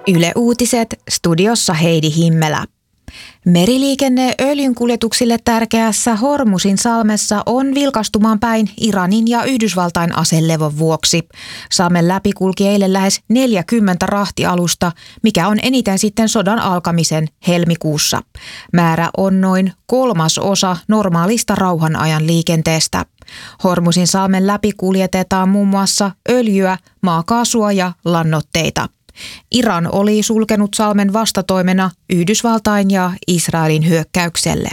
Yle Uutiset, studiossa Heidi Himmelä. Meriliikenne öljynkuljetuksille tärkeässä Hormuzin salmessa on vilkastumaan päin Iranin ja Yhdysvaltain aselevon vuoksi. Salmen läpi kulki eilen lähes 40 rahtialusta, mikä on eniten sitten sodan alkamisen helmikuussa. Määrä on noin 1/3 normaalista rauhanajan liikenteestä. Hormuzin salmen läpi kuljetetaan muun muassa öljyä, maakaasua ja lannoitteita. Iran oli sulkenut salmen vastatoimena Yhdysvaltain ja Israelin hyökkäykselle.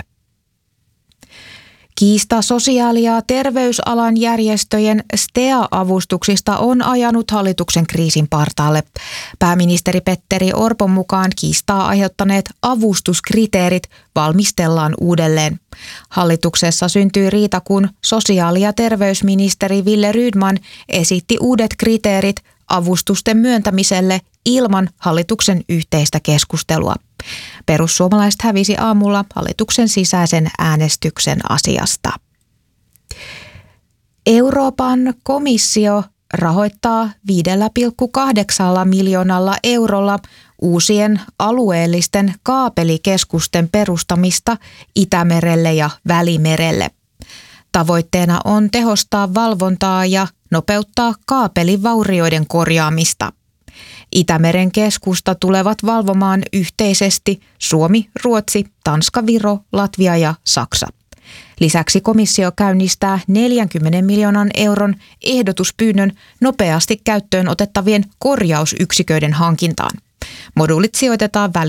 Kiista sosiaali- ja terveysalan järjestöjen STEA-avustuksista on ajanut hallituksen kriisin partaalle. Pääministeri Petteri Orpon mukaan kiistaa aiheuttaneet avustuskriteerit valmistellaan uudelleen. Hallituksessa syntyi riita, kun sosiaali- ja terveysministeri Wille Rydman esitti uudet kriteerit avustusten myöntämiselle ilman hallituksen yhteistä keskustelua. Perussuomalaiset hävisi aamulla hallituksen sisäisen äänestyksen asiasta. Euroopan komissio rahoittaa 5,8 miljoonalla eurolla uusien alueellisten kaapelikeskusten perustamista Itämerelle ja Välimerelle. Tavoitteena on tehostaa valvontaa ja nopeuttaa kaapelivaurioiden korjaamista. Itämeren keskusta tulevat valvomaan yhteisesti Suomi, Ruotsi, Tanska, Viro, Latvia ja Saksa. Lisäksi komissio käynnistää 40 miljoonan euron ehdotuspyynnön nopeasti käyttöön otettavien korjausyksiköiden hankintaan. Moduulit sijoitetaan